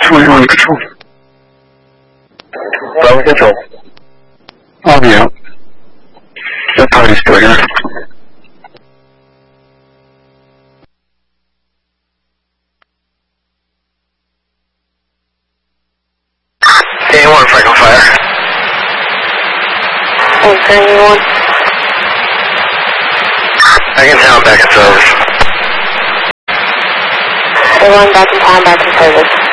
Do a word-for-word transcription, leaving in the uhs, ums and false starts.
twenty-one control. Bravo control. I'll be out. The party's still here. anyone, Franklin Fire. Okay, anyone? I can tell I'm back in service. Everyone back in time, back in service.